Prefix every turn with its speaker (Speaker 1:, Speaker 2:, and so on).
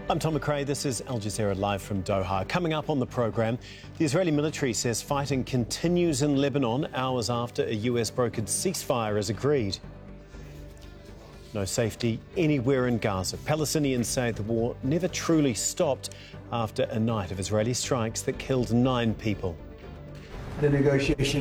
Speaker 1: I'm Tom McRae. This is Al Jazeera live from Doha. Coming up on the programme, the Israeli military says fighting continues in Lebanon hours after a US brokered ceasefire is agreed. No safety anywhere in Gaza. Palestinians say the war never truly stopped after a night of Israeli strikes that killed 9 people.
Speaker 2: The negotiation